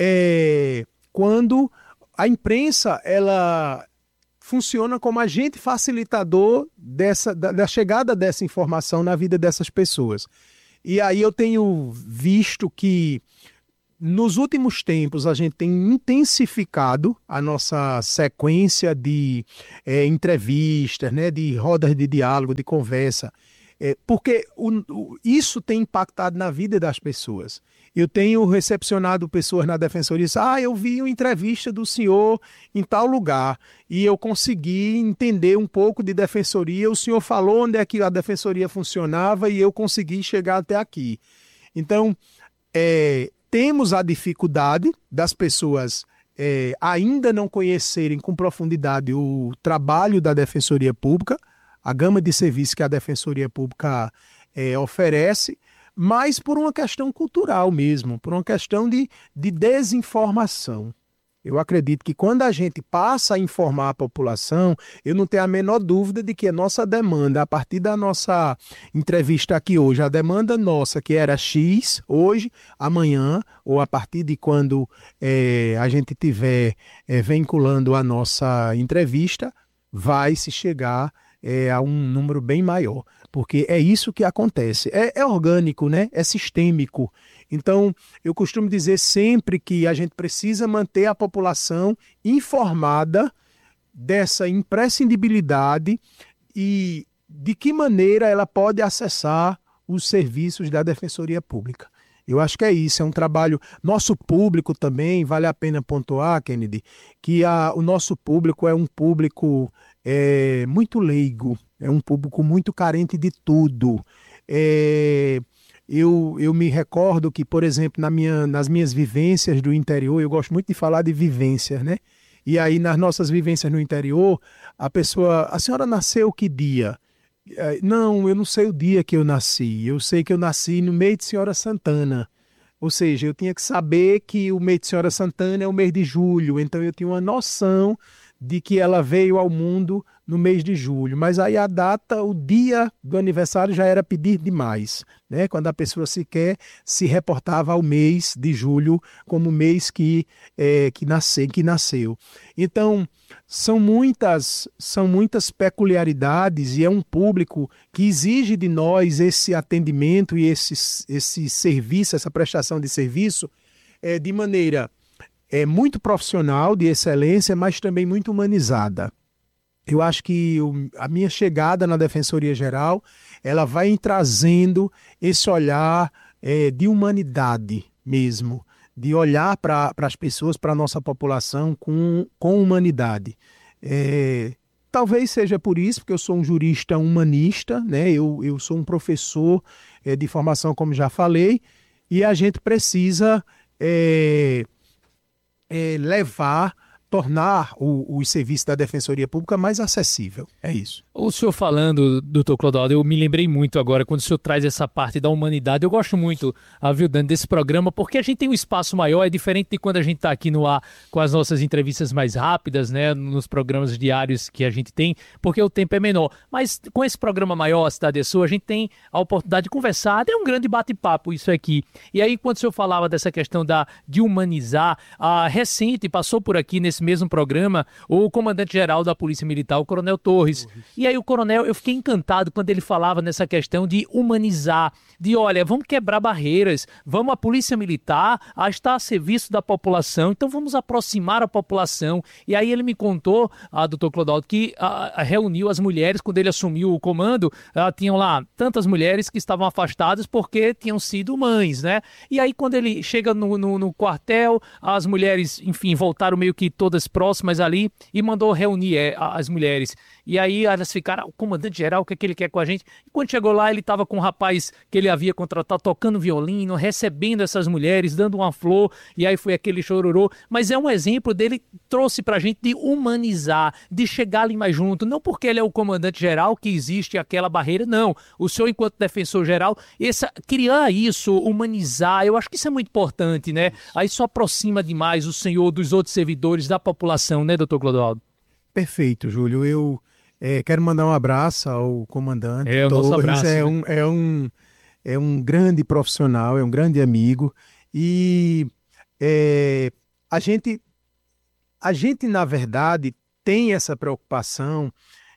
é, quando a imprensa ela funciona como agente facilitador dessa, da, da chegada dessa informação na vida dessas pessoas. E aí eu tenho visto que nos últimos tempos a gente tem intensificado a nossa sequência de é, entrevistas, né, de rodas de diálogo, de conversa, é, porque o, o, isso tem impactado na vida das pessoas. Eu tenho recepcionado pessoas na Defensoria e disse, ah, eu vi uma entrevista do senhor em tal lugar e eu consegui entender um pouco de Defensoria, o senhor falou onde é que a Defensoria funcionava e eu consegui chegar até aqui. Então, é, temos a dificuldade das pessoas é, ainda não conhecerem com profundidade o trabalho da Defensoria Pública, a gama de serviços que a Defensoria Pública é, oferece, mas por uma questão cultural mesmo, por uma questão de, de desinformação. Eu acredito que quando a gente passa a informar a população, eu não tenho a menor dúvida de que a nossa demanda, a partir da nossa entrevista aqui hoje, a demanda nossa que era X, hoje, amanhã, ou a partir de quando é, a gente estiver é, vinculando a nossa entrevista, vai se chegar é, a um número bem maior. Porque é isso que acontece. É, é orgânico, né? É sistêmico. Então, eu costumo dizer sempre que a gente precisa manter a população informada dessa imprescindibilidade e de que maneira ela pode acessar os serviços da Defensoria Pública. Eu acho que é isso, é um trabalho... Nosso público também, vale a pena pontuar, Kennedy, que a, o nosso público é um público é, muito leigo, é um público muito carente de tudo. É, eu, eu me recordo que, por exemplo, na minha, nas minhas vivências do interior, eu gosto muito de falar de vivências, né? E aí, nas nossas vivências no interior, a pessoa... A senhora nasceu que dia? Não, eu não sei o dia que eu nasci. Eu sei que eu nasci no mês de Senhora Santana. Ou seja, eu tinha que saber que o mês de Senhora Santana é o mês de julho. Então eu tinha uma noção de que ela veio ao mundo no mês de julho. Mas aí a data, o dia do aniversário já era pedir demais, né? Quando a pessoa sequer se reportava ao mês de julho como mês que, é, que, nasce, que nasceu. Então, são muitas, são muitas peculiaridades e é um público que exige de nós esse atendimento e esse, esse serviço, essa prestação de serviço é, de maneira é, muito profissional, de excelência, mas também muito humanizada. Eu acho que o, a minha chegada na Defensoria Geral, ela vai trazendo esse olhar é, de humanidade mesmo, de olhar para as pessoas, para a nossa população com, com humanidade. É, talvez seja por isso, porque eu sou um jurista humanista, né? eu, eu sou um professor é, de formação, como já falei, e a gente precisa é, é, levar, tornar o, o serviço da Defensoria Pública mais acessível. É isso. O senhor falando, doutor Clodoaldo, eu me lembrei muito agora, quando o senhor traz essa parte da humanidade. Eu gosto muito, a viu, Dani, desse programa, porque a gente tem um espaço maior, é diferente de quando a gente está aqui no ar com as nossas entrevistas mais rápidas, né, nos programas diários que a gente tem, porque o tempo é menor. Mas com esse programa maior, a Cidade é Sua, a gente tem a oportunidade de conversar, é um grande bate-papo isso aqui. E aí, quando o senhor falava dessa questão da, de humanizar, a recente passou por aqui nesse mesmo programa o comandante-geral da Polícia Militar, o Coronel Torres. Torres. E aí o coronel, eu fiquei encantado quando ele falava nessa questão de humanizar, de olha, vamos quebrar barreiras, vamos a Polícia Militar a estar a serviço da população, então vamos aproximar a população. E aí ele me contou, a doutor Clodoaldo, que a, a, reuniu as mulheres, quando ele assumiu o comando, a, tinham lá tantas mulheres que estavam afastadas porque tinham sido mães, né? E aí quando ele chega no, no, no quartel, as mulheres, enfim, voltaram meio que todas todas próximas ali, e mandou reunir é, as mulheres. E aí elas ficaram, o comandante-geral, o que é que ele quer com a gente? E quando chegou lá, ele estava com um rapaz que ele havia contratado, tocando violino, recebendo essas mulheres, dando uma flor, e aí foi aquele chororô. Mas é um exemplo dele, trouxe pra gente de humanizar, de chegar ali mais junto, não porque ele é o comandante-geral que existe aquela barreira, não. O senhor, enquanto defensor-geral, essa, criar isso, humanizar, eu acho que isso é muito importante, né? Aí só aproxima demais o senhor dos outros servidores, da população, né, doutor Clodoaldo? Perfeito, Júlio. Eu é, quero mandar um abraço ao comandante. É, o nosso abraço. É né? um, é, um, é um grande profissional, é um grande amigo. E é, a gente, a gente, na verdade, tem essa preocupação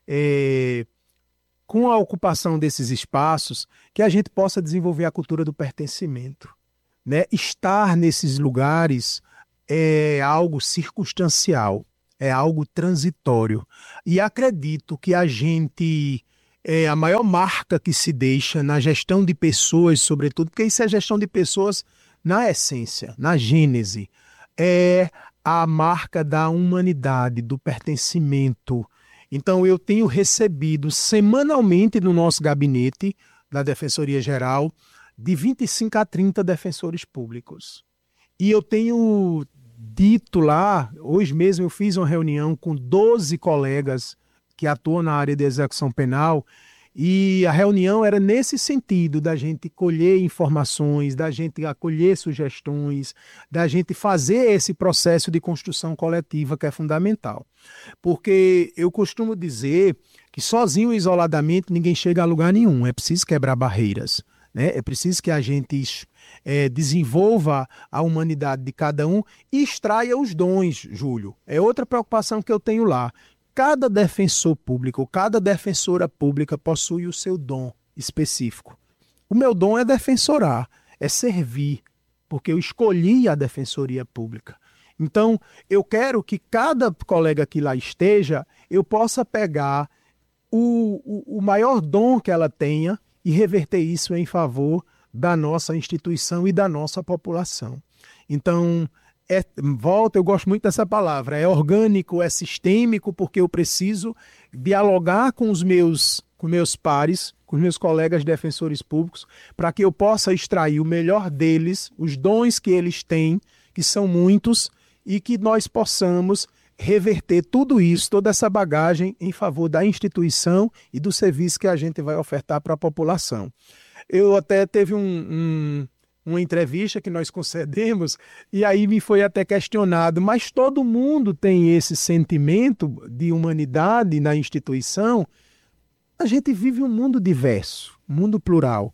é, com a ocupação desses espaços, que a gente possa desenvolver a cultura do pertencimento. Né? Estar nesses lugares é algo circunstancial, é algo transitório. E acredito que a gente, é a maior marca que se deixa na gestão de pessoas, sobretudo, porque isso é gestão de pessoas na essência, na gênese, é a marca da humanidade, do pertencimento. Então, eu tenho recebido semanalmente no nosso gabinete da Defensoria Geral de vinte e cinco a trinta defensores públicos. E eu tenho dito lá, hoje mesmo eu fiz uma reunião com doze colegas que atuam na área de execução penal, e a reunião era nesse sentido, da gente colher informações, da gente acolher sugestões, da gente fazer esse processo de construção coletiva que é fundamental. Porque eu costumo dizer que sozinho, isoladamente, ninguém chega a lugar nenhum, é preciso quebrar barreiras. Né? É preciso que a gente é, desenvolva a humanidade de cada um e extraia os dons, Júlio. É outra preocupação que eu tenho lá. Cada defensor público, cada defensora pública possui o seu dom específico. O meu dom é defensorar, é servir, porque eu escolhi a defensoria pública. Então, eu quero que cada colega que lá esteja, eu possa pegar o, o, o maior dom que ela tenha e reverter isso em favor da nossa instituição e da nossa população. Então, é, volta, eu gosto muito dessa palavra, é orgânico, é sistêmico, porque eu preciso dialogar com os meus, com meus pares, com os meus colegas defensores públicos, para que eu possa extrair o melhor deles, os dons que eles têm, que são muitos, e que nós possamos reverter tudo isso, toda essa bagagem em favor da instituição e do serviço que a gente vai ofertar para a população. Eu até teve um, um, uma entrevista que nós concedemos e aí me foi até questionado, mas todo mundo tem esse sentimento de humanidade na instituição? A gente vive um mundo diverso, um mundo plural.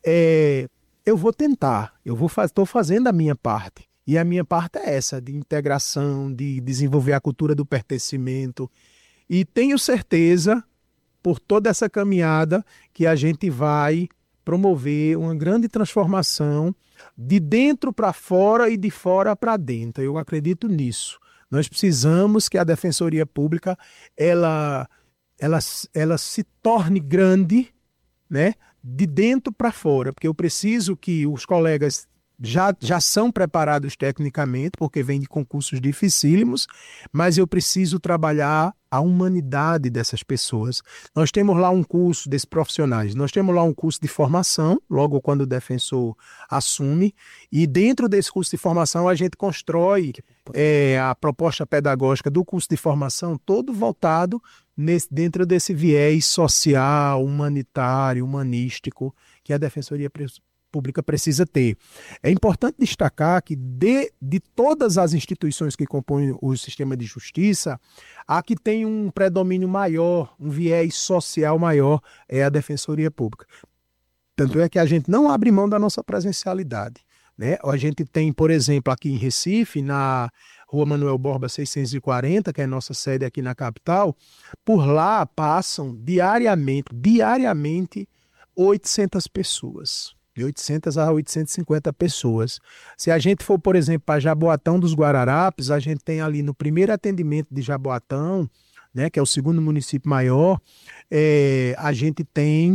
É, eu vou tentar, eu vou estou fazendo a minha parte. E a minha parte é essa, de integração, de desenvolver a cultura do pertencimento. E tenho certeza, por toda essa caminhada, que a gente vai promover uma grande transformação de dentro para fora e de fora para dentro. Eu acredito nisso. Nós precisamos que a Defensoria Pública ela, ela, ela se torne grande, né, de dentro para fora, porque eu preciso que os colegas Já, já são preparados tecnicamente, porque vêm de concursos dificílimos, mas eu preciso trabalhar a humanidade dessas pessoas. Nós temos lá um curso desses profissionais, nós temos lá um curso de formação, logo quando o defensor assume, e dentro desse curso de formação a gente constrói é, a proposta pedagógica do curso de formação, todo voltado nesse, dentro desse viés social, humanitário, humanístico, que a Defensoria Pública precisa ter. É importante destacar que de, de todas as instituições que compõem o sistema de justiça, a que tem um predomínio maior, um viés social maior, é a Defensoria Pública. Tanto é que a gente não abre mão da nossa presencialidade. Né? A gente tem, por exemplo, aqui em Recife, na Rua Manuel Borba seiscentos e quarenta, que é a nossa sede aqui na capital, por lá passam diariamente, diariamente, oitocentas pessoas. De oitocentas a oitocentas e cinquenta pessoas. Se a gente for, por exemplo, para Jaboatão dos Guararapes, a gente tem ali no primeiro atendimento de Jaboatão, né, que é o segundo município maior, é, a gente tem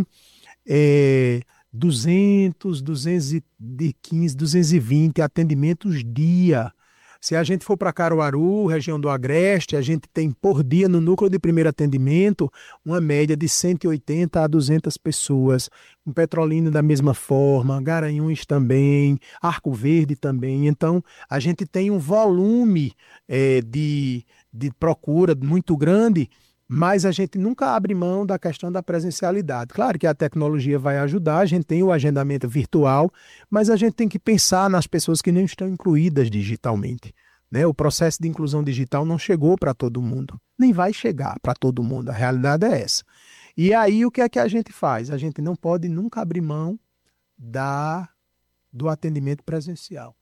é, duzentos, duzentos e quinze, duzentos e vinte atendimentos dia. Se a gente for para Caruaru, região do Agreste, a gente tem por dia no núcleo de primeiro atendimento uma média de cento e oitenta a duzentas pessoas. Em Petrolina da mesma forma, Garanhuns também, Arco Verde também. Então, a gente tem um volume é, de, de procura muito grande, mas a gente nunca abre mão da questão da presencialidade. Claro que a tecnologia vai ajudar, a gente tem o agendamento virtual, mas a gente tem que pensar nas pessoas que não estão incluídas digitalmente, né? O processo de inclusão digital não chegou para todo mundo, nem vai chegar para todo mundo, a realidade é essa. E aí o que é que a gente faz? A gente não pode nunca abrir mão da, do atendimento presencial.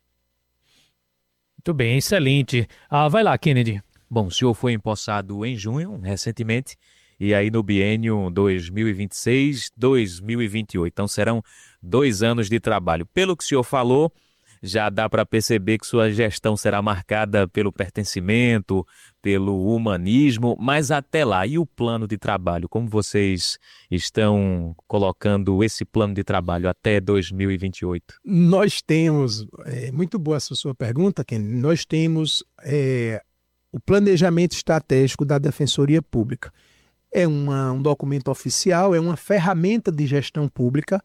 Muito bem, excelente. Ah, vai lá, Kennedy. Bom, o senhor foi empossado em junho, recentemente, e aí no biênio dois mil e vinte e seis, dois mil e vinte e oito. Então serão dois anos de trabalho. Pelo que o senhor falou, já dá para perceber que sua gestão será marcada pelo pertencimento, pelo humanismo, mas até lá, e o plano de trabalho? Como vocês estão colocando esse plano de trabalho até dois mil e vinte e oito? Nós temos, é muito boa essa sua pergunta, Ken, nós temos... É, o planejamento estratégico da Defensoria Pública. É uma, um documento oficial, é uma ferramenta de gestão pública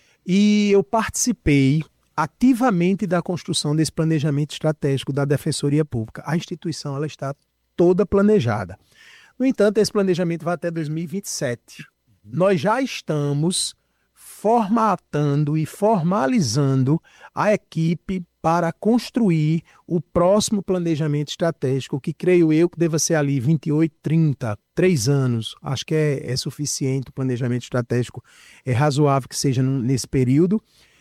e eu participei ativamente da construção desse planejamento estratégico da Defensoria Pública. A instituição ela está toda planejada. No entanto, esse planejamento vai até dois mil e vinte e sete. Nós já estamos formatando e formalizando a equipe para construir o próximo planejamento estratégico, que creio eu que deva ser ali vinte e oito, trinta, três anos. Acho que é, é suficiente, o planejamento estratégico é razoável que seja nesse período.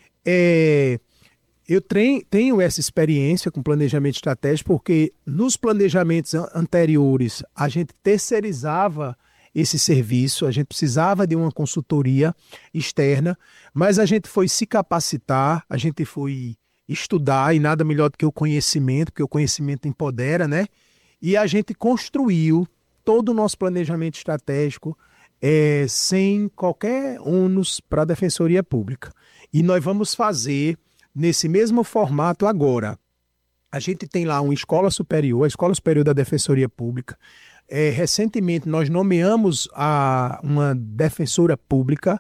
É, eu tre- tenho essa experiência com planejamento estratégico porque nos planejamentos anteriores a gente terceirizava esse serviço, a gente precisava de uma consultoria externa, mas a gente foi se capacitar, a gente foi estudar, e nada melhor do que o conhecimento, porque o conhecimento empodera, né? E a gente construiu todo o nosso planejamento estratégico é, sem qualquer ônus para a Defensoria Pública. E nós vamos fazer nesse mesmo formato agora. A gente tem lá uma escola superior, a Escola Superior da Defensoria Pública. É, recentemente nós nomeamos a, uma defensora pública,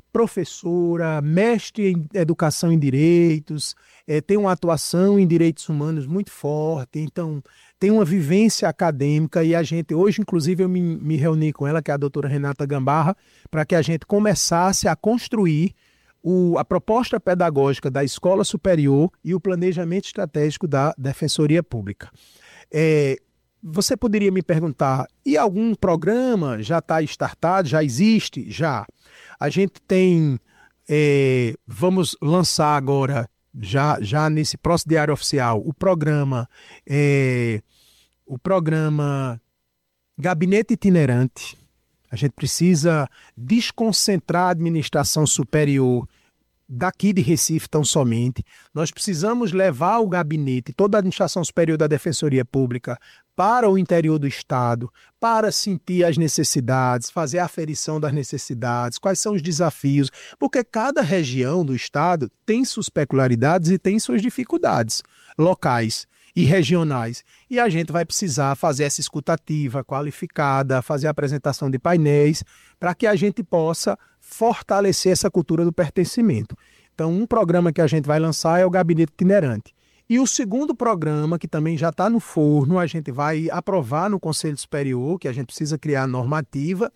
professora, mestre em educação em direitos, é, tem uma atuação em direitos humanos muito forte, então tem uma vivência acadêmica e a gente, hoje inclusive eu me, me reuni com ela, que é a doutora Renata Gambarra, para que a gente começasse a construir o, a proposta pedagógica da Escola Superior e o planejamento estratégico da Defensoria Pública. É, Você poderia me perguntar, e algum programa já está startado, já existe? Já. A gente tem, é, vamos lançar agora, já, já nesse próximo Diário Oficial, o programa, é, o programa Gabinete Itinerante. A gente precisa desconcentrar a administração superior daqui de Recife tão somente. Nós precisamos levar o gabinete, toda a administração superior da Defensoria Pública para o interior do Estado, para sentir as necessidades, fazer a aferição das necessidades, quais são os desafios, porque cada região do Estado tem suas peculiaridades e tem suas dificuldades locais e regionais. E a gente vai precisar fazer essa escutativa qualificada, fazer a apresentação de painéis, para que a gente possa fortalecer essa cultura do pertencimento. Então, um programa que a gente vai lançar é o Gabinete Itinerante. E o segundo programa, que também já está no forno, a gente vai aprovar no Conselho Superior, que a gente precisa criar a normativa,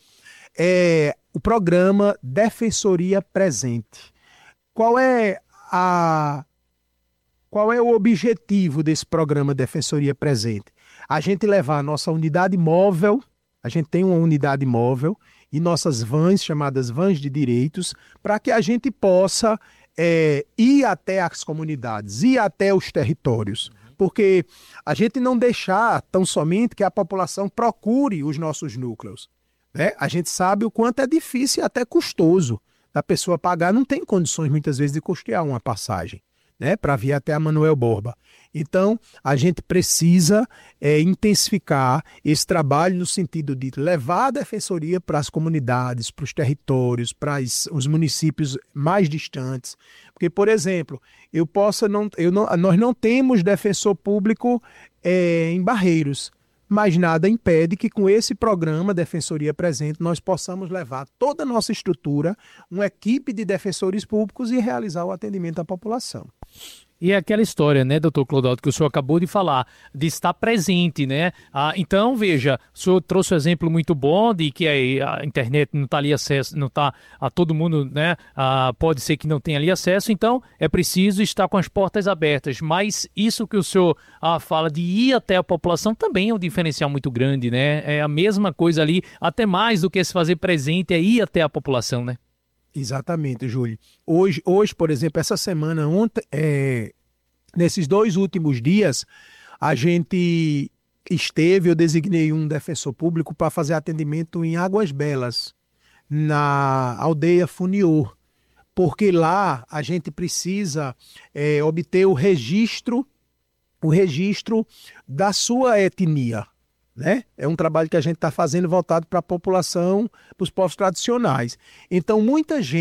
é o programa Defensoria Presente. Qual é a... Qual é o objetivo desse programa Defensoria Presente? A gente levar a nossa unidade móvel, a gente tem uma unidade móvel, e nossas vans, chamadas vans de direitos, para que a gente possa é, ir até as comunidades, ir até os territórios. Porque a gente não deixar tão somente que a população procure os nossos núcleos, né? A gente sabe o quanto é difícil e até custoso da pessoa pagar, não tem condições muitas vezes de custear uma passagem, né, para vir até a Manuel Borba. Então, a gente precisa é, intensificar esse trabalho no sentido de levar a defensoria para as comunidades, para os territórios, para os municípios mais distantes. Porque, por exemplo, eu posso não, eu não, nós não temos defensor público é, em Barreiros. Mas nada impede que com esse programa Defensoria Presente nós possamos levar toda a nossa estrutura, uma equipe de defensores públicos e realizar o atendimento à população. E é aquela história, né, doutor Clodoaldo, que o senhor acabou de falar, de estar presente, né? Ah, então, veja, o senhor trouxe um exemplo muito bom de que a, a internet não está ali acesso, não está a todo mundo, né? Ah, pode ser que não tenha ali acesso, então é preciso estar com as portas abertas. Mas isso que o senhor ah, fala de ir até a população também é um diferencial muito grande, né? É a mesma coisa ali, até mais do que se fazer presente, é ir até a população, né? Exatamente, Júlio. Hoje, hoje, por exemplo, essa semana, ontem, é, nesses dois últimos dias, a gente esteve, eu designei um defensor público para fazer atendimento em Águas Belas, na aldeia Funiô, porque lá a gente precisa é, obter o registro, o registro da sua etnia. Né? É um trabalho que a gente está fazendo voltado para a população, para os povos tradicionais. Então, muita gente